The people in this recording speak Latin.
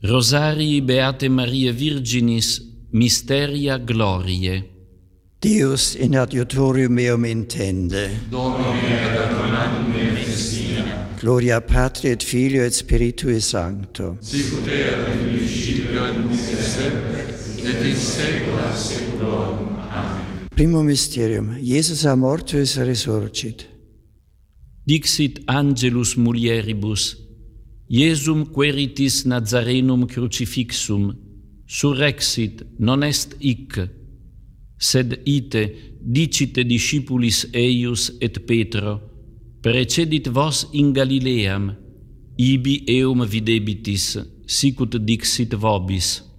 Rosarii Beate Maria Virginis, Mysteria Gloriae. Deus in adiutorium meum intende. Domine ad adonam me festina. Gloria Patri et Filio et Spiritui Sancto. Sicut erat in principio et nunc et semper, et in saecula saeculorum. Amen. Primum mysterium, Jesus a mortuis resurgit. Dixit Angelus mulieribus, Iesum queritis Nazarenum crucifixum, surrexit, non est hic, sed ite dicite discipulis eius et Petro, precedit vos in Galileam, ibi eum videbitis, sicut dixit vobis.